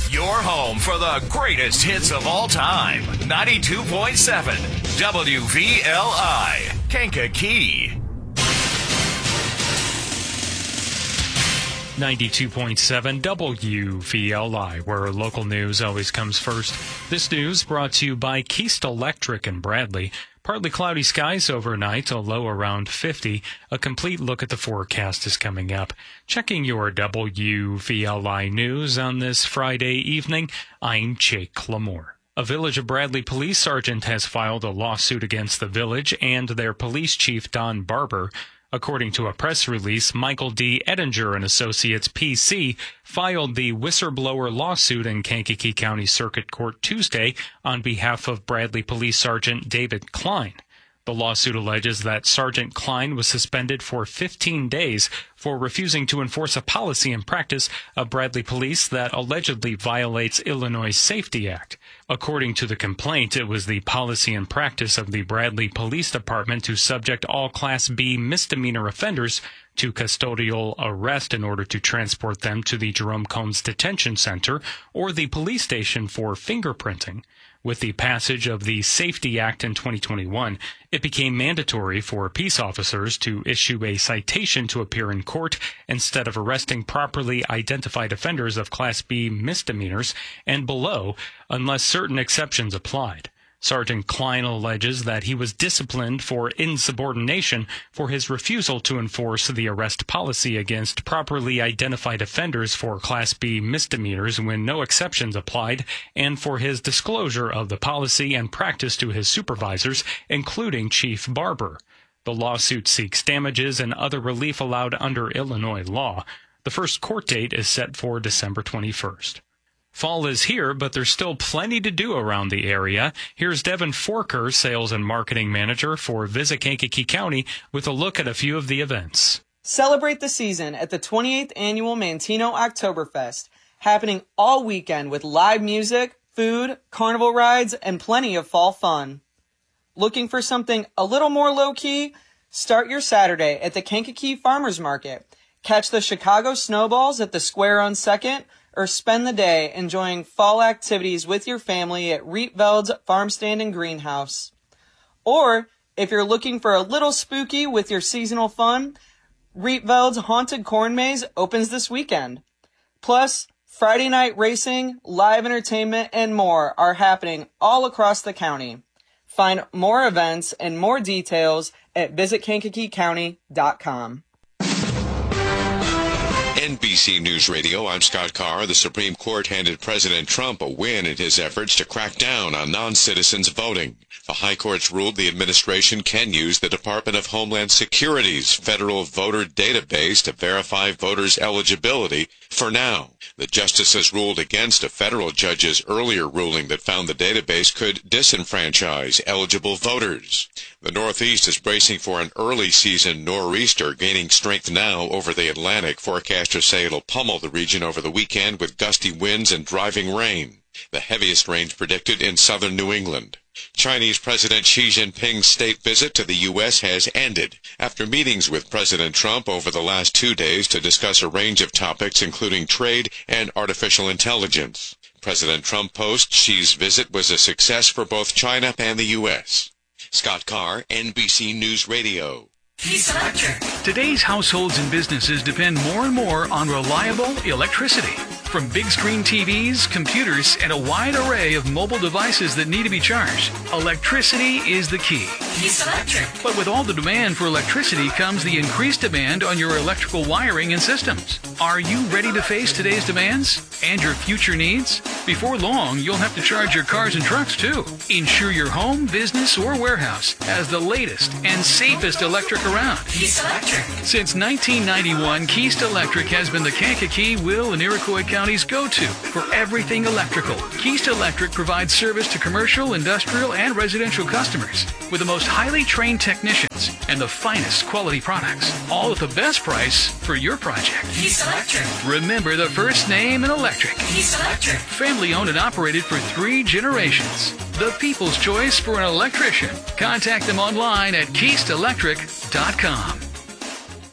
Your home for the greatest hits of all time. 92.7 WVLI, Kankakee. 92.7 WVLI, where local news always comes first. This news brought to you by Keast Electric in Bradley. Partly cloudy skies overnight, a low around 50. A complete look at the forecast is coming up. Checking your WVLI news on this Friday evening, I'm Jake Lamore. A Village of Bradley police sergeant has filed a lawsuit against the village and their police chief, Don Barber. According to a press release, Michael D. Ettinger and Associates PC filed the whistleblower lawsuit in Kankakee County Circuit Court Tuesday on behalf of Bradley Police Sergeant David Klein. The lawsuit alleges that Sergeant Klein was suspended for 15 days for refusing to enforce a policy and practice of Bradley Police that allegedly violates Illinois' Safety Act. According to the complaint, it was the policy and practice of the Bradley Police Department to subject all Class B misdemeanor offenders to custodial arrest in order to transport them to the Jerome Combs Detention Center or the police station for fingerprinting. With the passage of the Safety Act in 2021, it became mandatory for peace officers to issue a citation to appear in court instead of arresting properly identified offenders of Class B misdemeanors and below, unless certain exceptions applied. Sergeant Klein alleges that he was disciplined for insubordination for his refusal to enforce the arrest policy against properly identified offenders for Class B misdemeanors when no exceptions applied, and for his disclosure of the policy and practice to his supervisors, including Chief Barber. The lawsuit seeks damages and other relief allowed under Illinois law. The first court date is set for December 21st. Fall is here, but there's still plenty to do around the area. Here's Devin Forker, Sales and Marketing Manager for Visit Kankakee County, with a look at a few of the events. Celebrate the season at the 28th Annual Mantino Oktoberfest, happening all weekend with live music, food, carnival rides, and plenty of fall fun. Looking for something a little more low-key? Start your Saturday at the Kankakee Farmers Market. Catch the Chicago Snowballs at the Square on 2nd, or spend the day enjoying fall activities with your family at Rietveld's Farm Stand and Greenhouse. Or, if you're looking for a little spooky with your seasonal fun, Rietveld's Haunted Corn Maze opens this weekend. Plus, Friday night racing, live entertainment, and more are happening all across the county. Find more events and more details at visitkankakeecounty.com. NBC News Radio, I'm Scott Carr. The Supreme Court handed President Trump a win in his efforts to crack down on non-citizens voting. The High Court's ruled the administration can use the Department of Homeland Security's federal voter database to verify voters' eligibility for now. The justices ruled against a federal judge's earlier ruling that found the database could disenfranchise eligible voters. The Northeast is bracing for an early season nor'easter, gaining strength now over the Atlantic. Forecasters say it'll pummel the region over the weekend with gusty winds and driving rain. The heaviest rains predicted in southern New England. Chinese President Xi Jinping's state visit to the U.S. has ended after meetings with President Trump over the last 2 days to discuss a range of topics, including trade and artificial intelligence. President Trump posts Xi's visit was a success for both China and the U.S. Scott Carr, NBC News Radio. Keast Electric. Today's households and businesses depend more and more on reliable electricity. From big screen TVs, computers, and a wide array of mobile devices that need to be charged, electricity is the key. Keast Electric. But with all the demand for electricity comes the increased demand on your electrical wiring and systems. Are you ready to face today's demands and your future needs? Before long, you'll have to charge your cars and trucks too. Ensure your home, business, or warehouse has the latest and safest electric around. Keast Electric. Since 1991, Keast Electric has been the Kankakee, Will, and Iroquois County's go-to for everything electrical. Keast Electric provides service to commercial, industrial, and residential customers with the most highly trained technicians and the finest quality products, all at the best price for your project. Keast Electric. Remember the first name in electric. Keast Electric. Family owned and operated for 3 generations. The people's choice for an electrician. Contact them online at KeastElectric.com.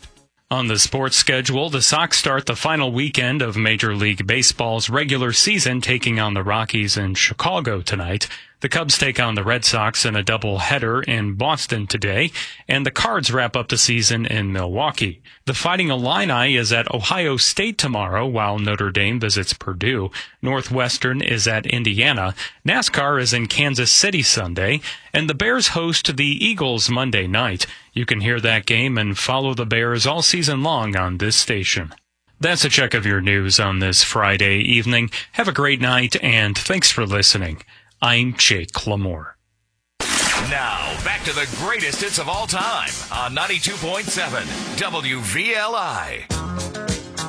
On the sports schedule, the Sox start the final weekend of Major League Baseball's regular season, taking on the Rockies in Chicago tonight. The Cubs take on the Red Sox in a doubleheader in Boston today, and the Cards wrap up the season in Milwaukee. The Fighting Illini is at Ohio State tomorrow, while Notre Dame visits Purdue. Northwestern is at Indiana. NASCAR is in Kansas City Sunday, and the Bears host the Eagles Monday night. You can hear that game and follow the Bears all season long on this station. That's a check of your news on this Friday evening. Have a great night, and thanks for listening. I'm Jake Lamore. Now, back to the greatest hits of all time on 92.7 WVLI.